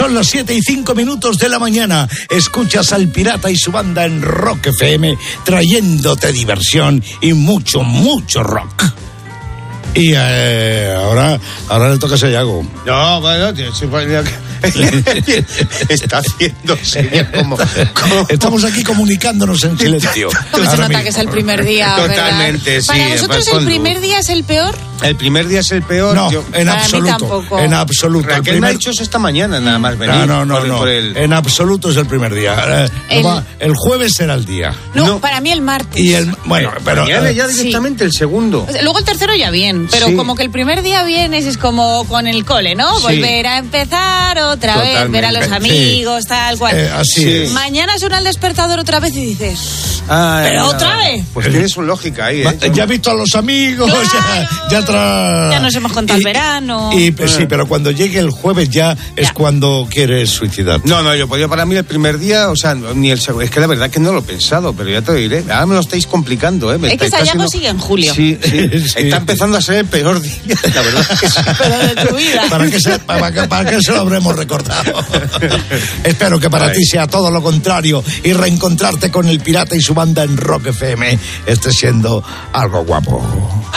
Son las 7:05 de la mañana. Escuchas al Pirata y su banda en Rock FM, trayéndote diversión y mucho, mucho rock. Y ahora le toca a Sayago. No, bueno, está haciendo señas como... Estamos aquí comunicándonos en silencio. Como se nota que es el primer día, totalmente, ¿verdad? sí. ¿Para vosotros el primer día es el peor? ¿El primer día es el peor? No, en para absoluto. mí tampoco. En absoluto. Raquel me ha dicho eso esta mañana, nada más venir. No. En absoluto es el primer día. El jueves será el día. No, para mí el martes. Y pero mañana ya directamente el segundo. Luego el tercero ya bien, pero sí. Como que el primer día vienes es como con el cole, ¿no? Sí. Volver a empezar otra vez, ver a los amigos, tal cual. Así es. Mañana suena el despertador otra vez y dices... Ay, ¿pero otra vez? Pues tiene su lógica ahí, ¿eh? Ya he visto a los amigos, Claro. Ya nos hemos contado el verano. Sí, pero cuando llegue el jueves ya es cuando quieres suicidarte. No, yo podía para mí el primer día, o sea, ni el segundo. Es que la verdad que no lo he pensado, pero ya te lo diré. Ahora me lo estáis complicando, ¿eh? Es que Sayago sigue en julio. Sí. Está empezando a ser el peor día, la verdad que sí. Pero de tu vida. ¿Para qué se lo habremos recordado? Espero que para ti sea todo lo contrario y reencontrarte con el Pirata y su banda en Rock FM esté siendo algo guapo.